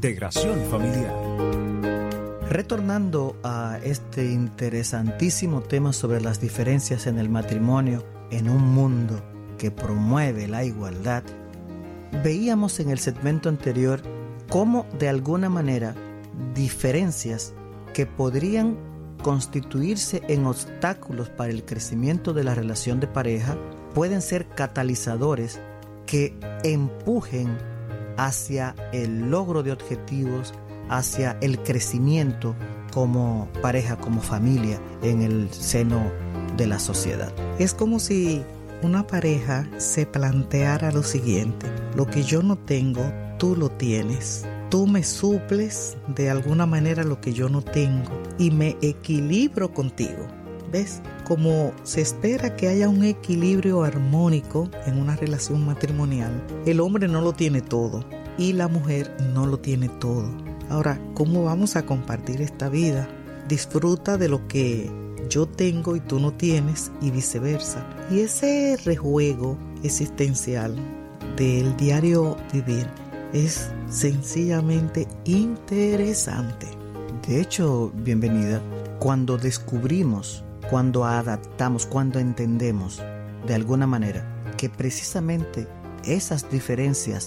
integración familiar. Retornando a este interesantísimo tema sobre las diferencias en el matrimonio en un mundo que promueve la igualdad, veíamos en el segmento anterior cómo de alguna manera diferencias que podrían constituirse en obstáculos para el crecimiento de la relación de pareja pueden ser catalizadores que empujen hacia el logro de objetivos, hacia el crecimiento como pareja, como familia en el seno de la sociedad. Es como si una pareja se planteara lo siguiente: lo que yo no tengo, tú lo tienes. Tú me suples de alguna manera lo que yo no tengo y me equilibro contigo. ¿Ves? Como se espera que haya un equilibrio armónico en una relación matrimonial, el hombre no lo tiene todo y la mujer no lo tiene todo. Ahora, ¿cómo vamos a compartir esta vida? Disfruta de lo que yo tengo y tú no tienes y viceversa. Y ese rejuego existencial del diario vivir es sencillamente interesante. De hecho, bienvenida, cuando descubrimos, cuando adaptamos, cuando entendemos de alguna manera que precisamente esas diferencias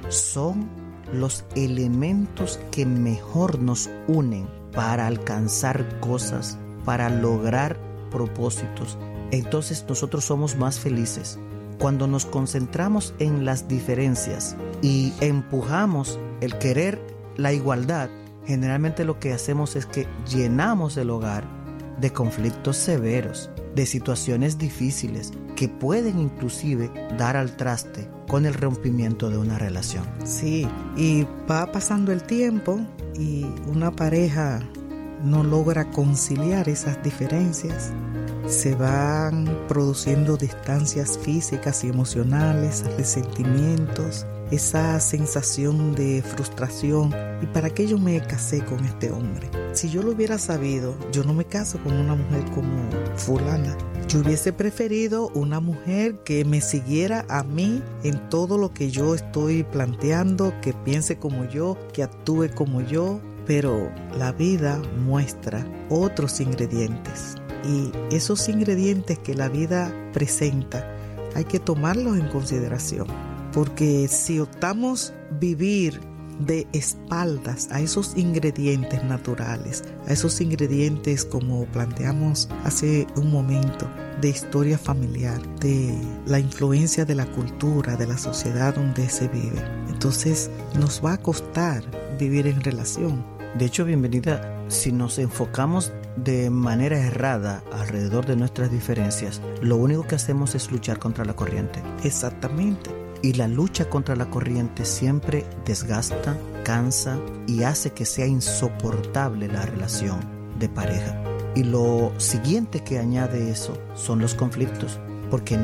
son los elementos que mejor nos unen para alcanzar cosas, para lograr propósitos, entonces nosotros somos más felices. Cuando nos concentramos en las diferencias y empujamos el querer la igualdad, generalmente lo que hacemos es que llenamos el hogar de conflictos severos, de situaciones difíciles que pueden inclusive dar al traste con el rompimiento de una relación. Sí, y va pasando el tiempo y una pareja no logra conciliar esas diferencias. Se van produciendo distancias físicas y emocionales, resentimientos, esa sensación de frustración. ¿Y para qué yo me casé con este hombre? Si yo lo hubiera sabido, yo no me caso con una mujer como fulana. Yo hubiese preferido una mujer que me siguiera a mí en todo lo que yo estoy planteando, que piense como yo, que actúe como yo. Pero la vida muestra otros ingredientes. Y esos ingredientes que la vida presenta hay que tomarlos en consideración, porque si optamos vivir de espaldas a esos ingredientes naturales, a esos ingredientes como planteamos hace un momento, de historia familiar, de la influencia de la cultura, de la sociedad donde se vive, entonces nos va a costar vivir en relación. De hecho, bienvenida, si nos enfocamos de manera errada alrededor de nuestras diferencias, lo único que hacemos es luchar contra la corriente. Exactamente. Y la lucha contra la corriente siempre desgasta, cansa y hace que sea insoportable la relación de pareja. Y lo siguiente que añade eso son los conflictos, porque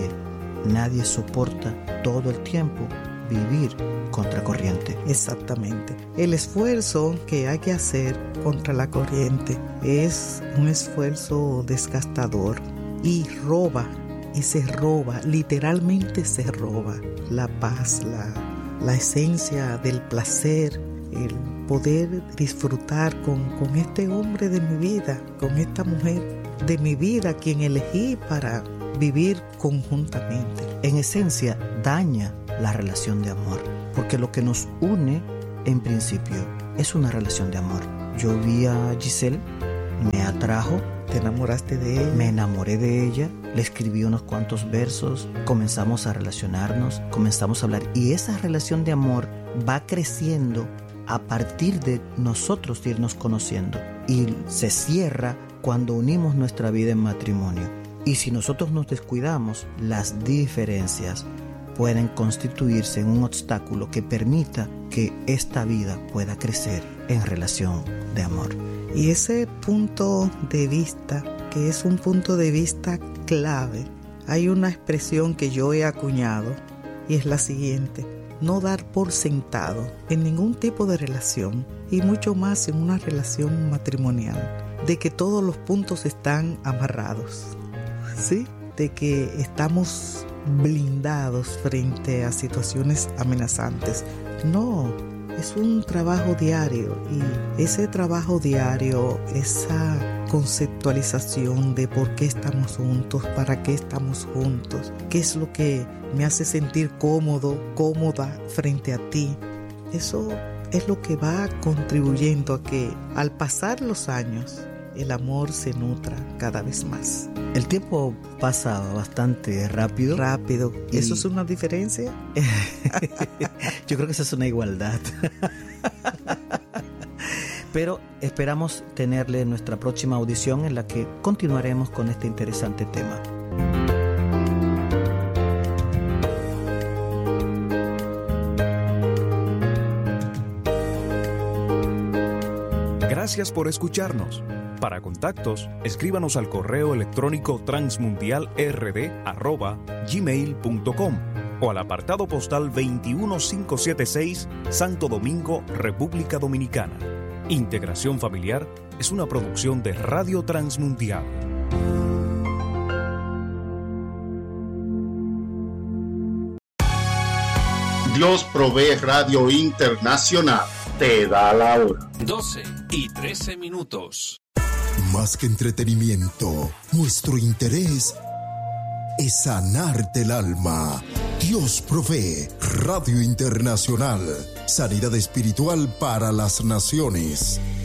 nadie soporta todo el tiempo vivir contracorriente. Exactamente. El esfuerzo que hay que hacer contra la corriente es un esfuerzo desgastador y literalmente se roba la paz, la esencia del placer, el poder disfrutar con este hombre de mi vida, con esta mujer de mi vida, quien elegí para vivir conjuntamente. En esencia, daña la relación de amor, porque lo que nos une en principio es una relación de amor. Yo vi a Giselle, me atrajo. ¿Te enamoraste de ella? Me enamoré de ella, le escribí unos cuantos versos, comenzamos a relacionarnos, comenzamos a hablar y esa relación de amor va creciendo a partir de nosotros irnos conociendo y se cierra cuando unimos nuestra vida en matrimonio. Y si nosotros nos descuidamos, las diferencias pueden constituirse en un obstáculo que permita que esta vida pueda crecer en relación de amor. Y ese punto de vista, que es un punto de vista clave, hay una expresión que yo he acuñado y es la siguiente: no dar por sentado en ningún tipo de relación y mucho más en una relación matrimonial de que todos los puntos están amarrados, ¿sí? De que estamos blindados frente a situaciones amenazantes. No, es un trabajo diario, y ese trabajo diario, esa conceptualización de por qué estamos juntos, para qué estamos juntos, qué es lo que me hace sentir cómodo, cómoda frente a ti, eso es lo que va contribuyendo a que al pasar los años el amor se nutra cada vez más. El tiempo pasa bastante rápido. Rápido. ¿Eso es una diferencia? Yo creo que eso es una igualdad. Pero esperamos tenerle en nuestra próxima audición, en la que continuaremos con este interesante tema. Gracias por escucharnos. Para contactos, escríbanos al correo electrónico transmundialrd@gmail.com o al apartado postal 21576, Santo Domingo, República Dominicana. Integración Familiar es una producción de Radio Transmundial. Dios Provee Radio Internacional te da la hora. 12:13. Más que entretenimiento, nuestro interés es sanarte el alma. Dios Provee Radio Internacional, sanidad espiritual para las naciones.